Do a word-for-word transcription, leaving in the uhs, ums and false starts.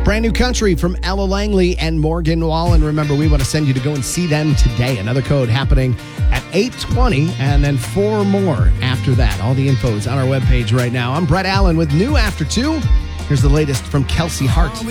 Brand new country from Ella Langley and Morgan Wallen. Remember, we want to send you to go and see them today. Another code happening at eight twenty, and then four more after that. All the info is on our webpage right now. I'm Brett Allen with New After two. Here's the latest from Kelsey Hart.